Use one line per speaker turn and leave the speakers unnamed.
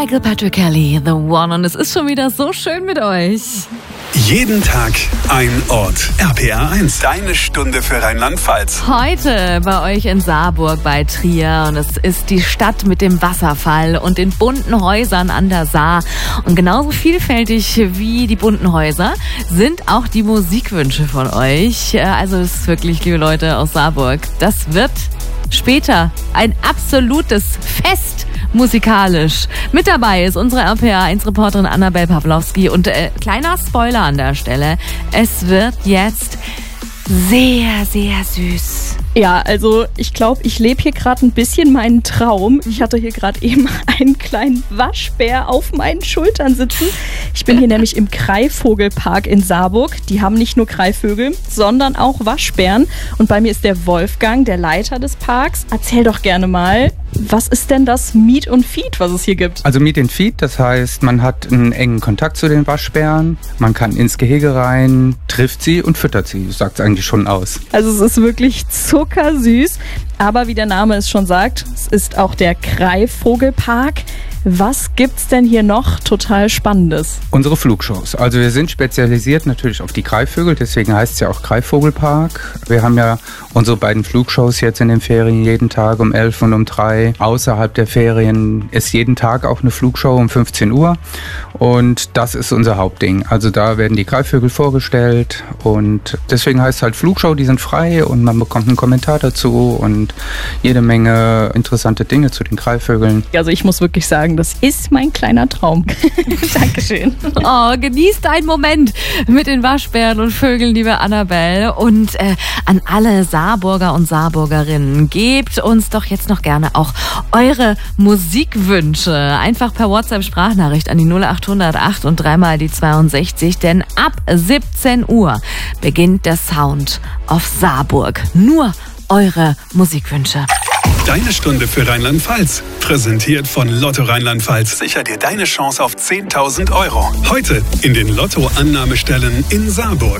Michael Patrick Kelly, The One. Und es ist schon wieder so schön mit euch.
Jeden Tag ein Ort. RPR 1, deine Stunde für Rheinland-Pfalz.
Heute bei euch in Saarburg bei Trier. Und es ist die Stadt mit dem Wasserfall und den bunten Häusern an der Saar. Und genauso vielfältig wie die bunten Häuser sind auch die Musikwünsche von euch. Also es ist wirklich, liebe Leute aus Saarburg, das wird später ein absolutes Fest musikalisch. Mit dabei ist unsere RPR1-Reporterin Annabel Pawlowski und kleiner Spoiler an der Stelle, es wird jetzt sehr, sehr süß.
Ja, also ich glaube, ich lebe hier gerade ein bisschen meinen Traum. Ich hatte hier gerade eben einen kleinen Waschbär auf meinen Schultern sitzen. Ich bin hier nämlich im Greifvogelpark in Saarburg. Die haben nicht nur Greifvögel, sondern auch Waschbären. Und bei mir ist der Wolfgang, der Leiter des Parks. Erzähl doch gerne mal, was ist denn das Meet and Feed, was es hier gibt?
Also Meet and Feed, das heißt, man hat einen engen Kontakt zu den Waschbären. Man kann ins Gehege rein, trifft sie und füttert sie. Das sagt es eigentlich schon aus.
Also es ist wirklich zuckersüß. Aber wie der Name es schon sagt, es ist auch der Greifvogelpark. Was gibt's denn hier noch total Spannendes?
Unsere Flugshows. Also wir sind spezialisiert natürlich auf die Greifvögel, deswegen heißt es ja auch Greifvogelpark. Wir haben ja unsere beiden Flugshows jetzt in den Ferien jeden Tag um 11 und um 3. Außerhalb der Ferien ist jeden Tag auch eine Flugshow um 15 Uhr. Und das ist unser Hauptding. Also da werden die Greifvögel vorgestellt und deswegen heißt es halt Flugshow, die sind frei und man bekommt einen Kommentar dazu und jede Menge interessante Dinge zu den Greifvögeln.
Also ich muss wirklich sagen, das ist mein kleiner Traum. Dankeschön.
Oh, genießt einen Moment mit den Waschbären und Vögeln, liebe Annabel. Und an alle Saarburger und Saarburgerinnen, gebt uns doch jetzt noch gerne auch eure Musikwünsche. Einfach per WhatsApp-Sprachnachricht an die 0808 und dreimal die 62. Denn ab 17 Uhr beginnt der Sound of Saarburg. Nur eure Musikwünsche.
Deine Stunde für Rheinland-Pfalz. Präsentiert von Lotto Rheinland-Pfalz. Sicher dir deine Chance auf 10.000 Euro. Heute in den Lotto-Annahmestellen in Saarburg.